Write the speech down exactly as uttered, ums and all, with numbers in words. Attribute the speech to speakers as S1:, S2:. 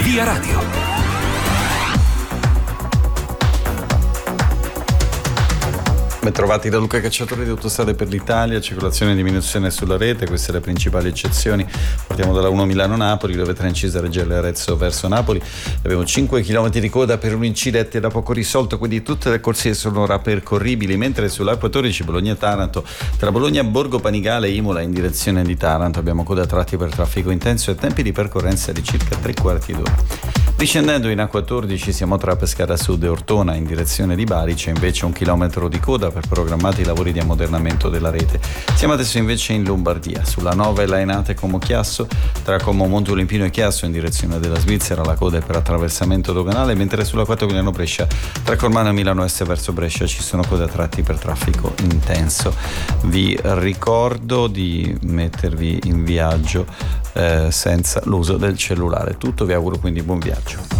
S1: Via Radio.
S2: Bentrovati da Luca Cacciatore di Autostrade per l'Italia, circolazione in diminuzione sulla rete, queste le principali eccezioni. Partiamo dalla uno Milano-Napoli, dove tra Incisa, Reggello e Arezzo verso Napoli abbiamo cinque chilometri di coda per un incidente da poco risolto, quindi tutte le corsie sono ora percorribili, mentre sull'A quattordici Bologna-Taranto, tra Bologna, Borgo Panigale e Imola in direzione di Taranto abbiamo coda a tratti per traffico intenso e tempi di percorrenza di circa tre quarti d'ora. Discendendo in A quattordici siamo tra Pescara Sud e Ortona in direzione di Bari, c'è invece un chilometro di coda per programmati lavori di ammodernamento della rete. Siamo adesso invece in Lombardia, sulla nove Lainate Como Chiasso, tra Como Monte Olimpino e Chiasso in direzione della Svizzera la coda è per attraversamento doganale, mentre sulla quattro Milano Brescia tra Cormano e Milano Est verso Brescia ci sono code a tratti per traffico intenso. Vi ricordo di mettervi in viaggio eh, senza l'uso del cellulare. Tutto, vi auguro quindi buon viaggio.